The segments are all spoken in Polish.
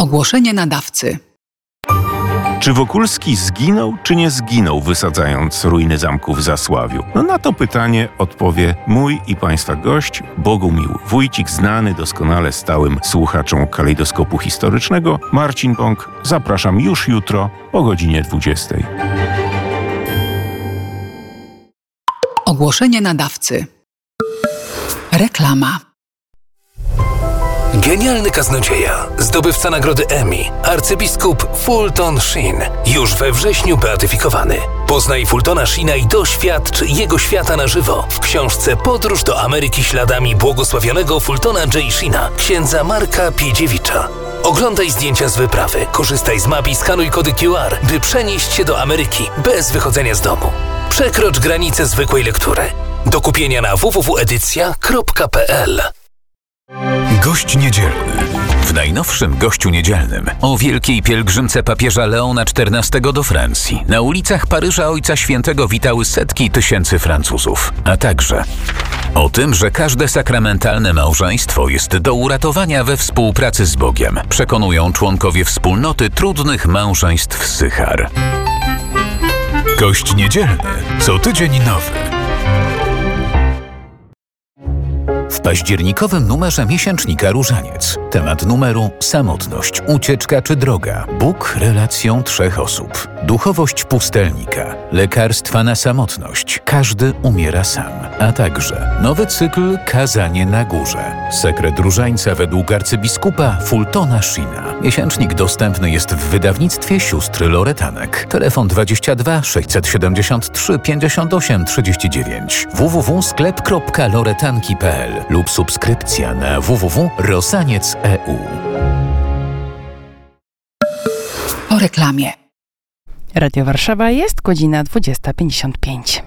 Ogłoszenie nadawcy. Czy Wokulski zginął, czy nie zginął, wysadzając ruiny zamku w Zasławiu? Na to pytanie odpowie mój i Państwa gość, Bogumił Wójcik, znany doskonale stałym słuchaczom Kalejdoskopu Historycznego, Marcin Bąk. Zapraszam już jutro o godzinie 20. Ogłoszenie nadawcy. Reklama. Genialny kaznodzieja, zdobywca nagrody Emmy, arcybiskup Fulton Sheen, już we wrześniu beatyfikowany. Poznaj Fultona Sheena i doświadcz jego świata na żywo w książce Podróż do Ameryki śladami błogosławionego Fultona J. Sheena, księdza Marka Piedziewicza. Oglądaj zdjęcia z wyprawy, korzystaj z map i skanuj kody QR, by przenieść się do Ameryki bez wychodzenia z domu. Przekrocz granicę zwykłej lektury. Do kupienia na www.edycja.pl. Gość niedzielny. W najnowszym Gościu Niedzielnym o wielkiej pielgrzymce papieża Leona XIV do Francji. Na ulicach Paryża Ojca Świętego witały setki tysięcy Francuzów. A także o tym, że każde sakramentalne małżeństwo jest do uratowania we współpracy z Bogiem. Przekonują członkowie wspólnoty trudnych małżeństw Sychar. Gość Niedzielny. Co tydzień nowy. W październikowym numerze miesięcznika Różaniec. Temat numeru: samotność, ucieczka czy droga. Bóg relacją 3 osób. Duchowość pustelnika. Lekarstwa na samotność. Każdy umiera sam. A także nowy cykl Kazanie na górze. Sekret różańca według arcybiskupa Fultona Sheena. Miesięcznik dostępny jest w wydawnictwie sióstr Loretanek. Telefon 22 673 58 39. www.sklep.loretanki.pl lub subskrypcja na www.rosaniec.eu. Po reklamie. Radio Warszawa, jest godzina 20:55.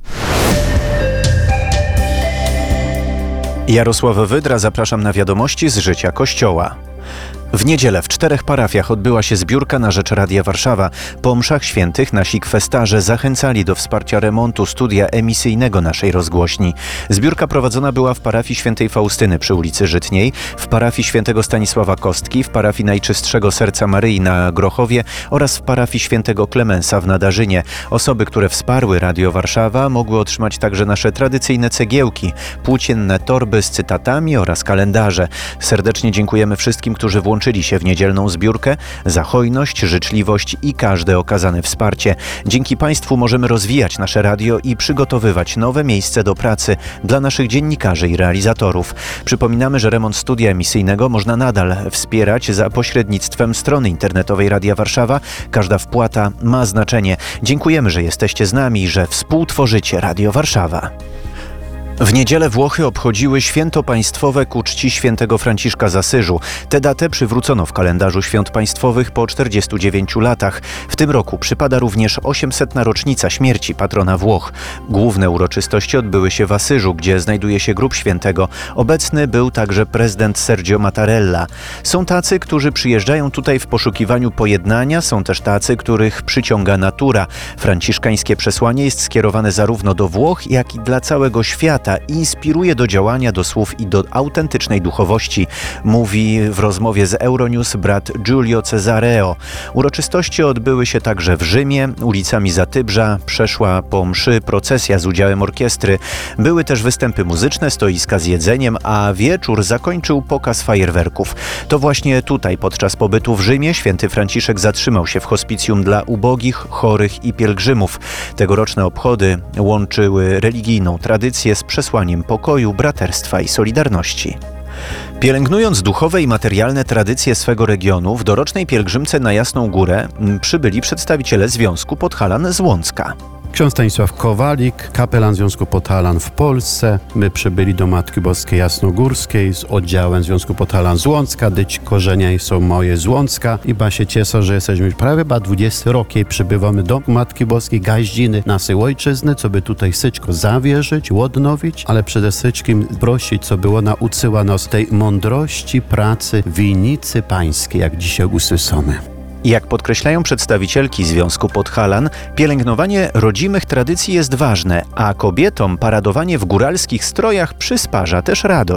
Jarosław Wydra, zapraszam na wiadomości z życia Kościoła. W niedzielę w 4 parafiach odbyła się zbiórka na rzecz Radia Warszawa. Po mszach świętych nasi kwestarze zachęcali do wsparcia remontu studia emisyjnego naszej rozgłośni. Zbiórka prowadzona była w parafii świętej Faustyny przy ulicy Żytniej, w parafii świętego Stanisława Kostki, w parafii Najczystszego Serca Maryi na Grochowie oraz w parafii świętego Klemensa w Nadarzynie. Osoby, które wsparły Radio Warszawa, mogły otrzymać także nasze tradycyjne cegiełki, płócienne torby z cytatami oraz kalendarze. Serdecznie dziękujemy wszystkim, którzy włączyli się w niedzielną zbiórkę, za hojność, życzliwość i każde okazane wsparcie. Dzięki Państwu możemy rozwijać nasze radio i przygotowywać nowe miejsce do pracy dla naszych dziennikarzy i realizatorów. Przypominamy, że remont studia emisyjnego można nadal wspierać za pośrednictwem strony internetowej Radia Warszawa. Każda wpłata ma znaczenie. Dziękujemy, że jesteście z nami i że współtworzycie Radio Warszawa. W niedzielę Włochy obchodziły święto państwowe ku czci świętego Franciszka z Asyżu. Tę datę przywrócono w kalendarzu świąt państwowych po 49 latach. W tym roku przypada również 800. rocznica śmierci patrona Włoch. Główne uroczystości odbyły się w Asyżu, gdzie znajduje się grób świętego. Obecny był także prezydent Sergio Mattarella. Są tacy, którzy przyjeżdżają tutaj w poszukiwaniu pojednania, są też tacy, których przyciąga natura. Franciszkańskie przesłanie jest skierowane zarówno do Włoch, jak i dla całego świata. Inspiruje do działania, do słów i do autentycznej duchowości, mówi w rozmowie z Euronews brat Giulio Cesareo. Uroczystości odbyły się także w Rzymie, ulicami Zatybrza przeszła po mszy procesja z udziałem orkiestry. Były też występy muzyczne, stoiska z jedzeniem, a wieczór zakończył pokaz fajerwerków. To właśnie tutaj podczas pobytu w Rzymie święty Franciszek zatrzymał się w hospicjum dla ubogich, chorych i pielgrzymów. Tegoroczne obchody łączyły religijną tradycję z przesłaniem pokoju, braterstwa i solidarności. Pielęgnując duchowe i materialne tradycje swego regionu, w dorocznej pielgrzymce na Jasną Górę przybyli przedstawiciele Związku Podhalan z Łącka. Ksiądz Stanisław Kowalik, kapelan Związku Podhalan w Polsce. My przybyli do Matki Boskiej Jasnogórskiej z oddziałem Związku Podhalan z Łącka. Dyć korzenia są moje z Łącka. I się cieszę, że jesteśmy już prawie 20 rok i przybywamy do Matki Boskiej Gaździny, naszej ojczyzny, co by tutaj wszystko zawierzyć, odnowić, ale przede wszystkim prosić, co było nauczyła nas tej mądrości pracy winnicy pańskiej, jak dzisiaj usłyszamy. Jak podkreślają przedstawicielki Związku Podhalan, pielęgnowanie rodzimych tradycji jest ważne, a kobietom paradowanie w góralskich strojach przysparza też radość.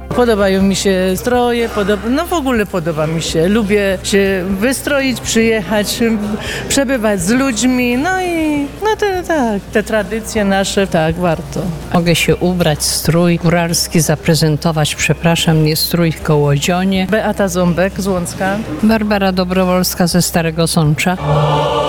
Podobają mi się stroje, w ogóle podoba mi się. Lubię się wystroić, przyjechać, przebywać z ludźmi, te tradycje nasze, tak, warto. Mogę się ubrać, strój góralski zaprezentować, przepraszam, nie strój, tylko łodzionie. Beata Ząbek z Łącka. Barbara Dobrowolska ze Starego Sącza.